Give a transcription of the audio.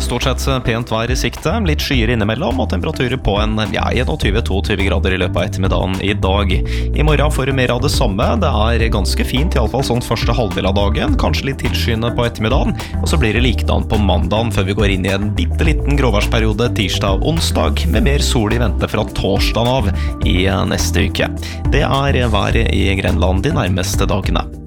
Stort sett pent vær I sikte, litt skyer innimellom og temperaturer på 21-22 grader I løpet av ettermiddagen I dag. I morgen får du mer av det samme, det ganske fint I alle fall sånn første halvdel av dagen, kanskje litt tilskyende på ettermiddagen, og så blir det likedan på mandagen før vi går inn I en bitteliten gråværsperiode tirsdag og onsdag, med mer sol I vente fra torsdagen av I neste uke. Det vær I Grenland de nærmeste dagene.